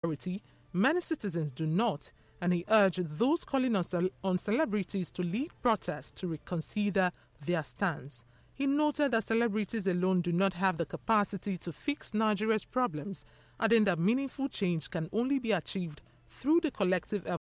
security, many citizens do not, and he urged those calling on celebrities to lead protests to reconsider their stance. He noted that celebrities alone do not have the capacity to fix Nigeria's problems, adding that meaningful change can only be achieved through the collective effort